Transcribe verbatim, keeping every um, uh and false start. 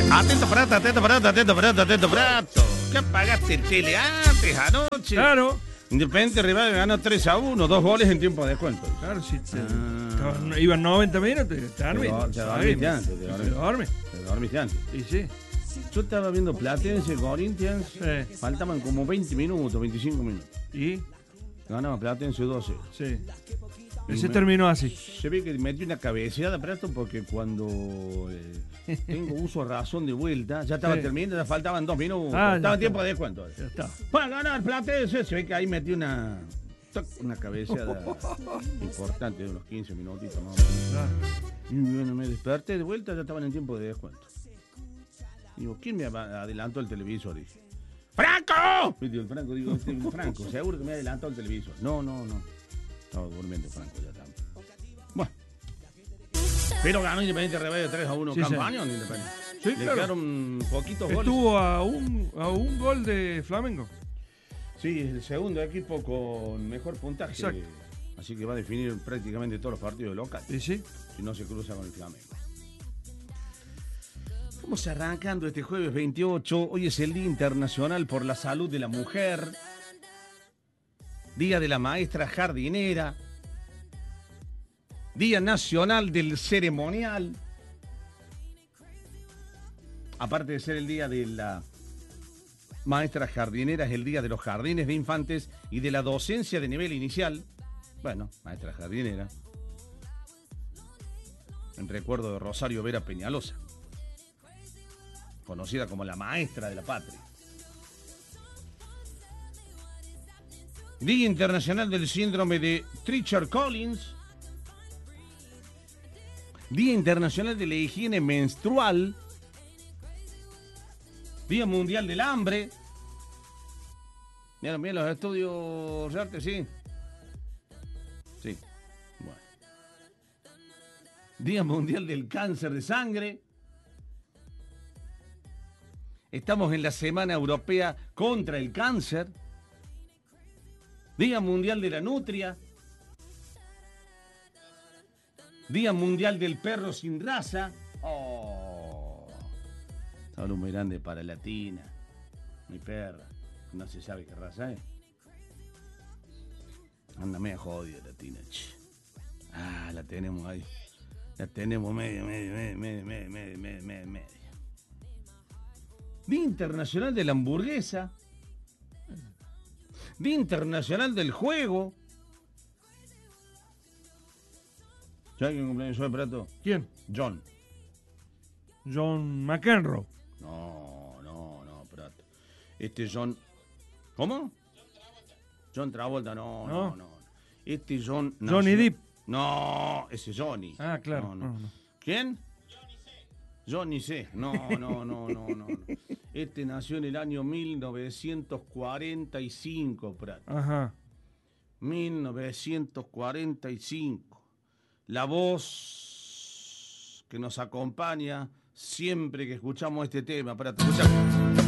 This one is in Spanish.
Atento, Prato, atento, Prato, atento, Prato, atento, Prato. ¿Qué apagaste el tele antes, anoche? Claro. Independiente Rivadavia ganó tres a uno, dos goles en tiempo de descuento. Claro, si te, Ah. estaban- iban noventa minutos, te Te dormís. do- te dormiste antes, te dormiste. Te dormís. Te dormiste antes. Y sí. Yo estaba viendo Platense, Corinthians. Sí. Faltaban como veinte minutos, veinticinco minutos. Y Ganaba Platense doce. sí. Y Ese me- terminó así. Se ve que metí una cabeceada, Prato, porque cuando eh, tengo uso razón de vuelta, ya estaba Sí. terminando, ya faltaban dos minutos. Ah, ya estaba en está. tiempo de descuento. Ya está. Para ganar Platense, se ve que ahí metí una, toc, una cabeceada importante de unos quince minutitos más o menos. Claro. Y bueno, me desperté de vuelta, ya estaban en tiempo de descuento. Digo, ¿quién me adelantó el televisor? Dije, ¡Franco! Y digo, el Franco, digo, este, el Franco, seguro que me adelantó el televisor. No, no, no. Estaba durmiendo Franco ya también. Bueno. Pero ganó Independiente Rivadavia tres a uno. Sí, Campañón de Independiente. Sí, Le claro. quedaron poquitos goles. Estuvo a un, a un gol de Flamengo. Sí, es el segundo equipo con mejor puntaje. Exacto. Así que va a definir prácticamente todos los partidos locales. Y sí. Si no se cruza con el Flamengo. Vamos arrancando este jueves veintiocho. Hoy es el Día Internacional por la Salud de la Mujer. Día de la Maestra Jardinera. Día Nacional del Ceremonial. Aparte de ser el Día de la Maestra Jardinera, es el Día de los Jardines de Infantes y de la Docencia de Nivel Inicial. Bueno, Maestra Jardinera. En recuerdo de Rosario Vera Peñalosa, conocida como la maestra de la patria. Día Internacional del Síndrome de Treacher-Collins. Día Internacional de la Higiene Menstrual. Día Mundial del Hambre. Miren, miren los estudios de arte, sí. Sí, bueno. Día Mundial del Cáncer de Sangre. Estamos en la Semana Europea contra el Cáncer. Día Mundial de la Nutria. Día Mundial del Perro Sin Raza. Oh, solo muy grande para Latina. Mi perra. No se sabe qué raza es. Anda media jodida Latina. Che. Ah, la tenemos ahí. La tenemos medio, medio, medio, medio, medio, medio, medio, medio, medio. Día Internacional de la Hamburguesa. Día Internacional del Juego. ¿Sabes quién cumpleaños hoy, Prato? ¿Quién? John. John McEnroe. No, no, no, Prato. Este John... ¿Cómo? John Travolta, no, no, No. no. Este John... Johnny nació- Depp. No, ese Johnny. Ah, claro. No, no. No, no. ¿Quién? Johnny C. No, no, no, no, no, no. Este nació en el año mil novecientos cuarenta y cinco, Prato. Ajá. mil novecientos cuarenta y cinco. La voz que nos acompaña siempre que escuchamos este tema. Para escuchar.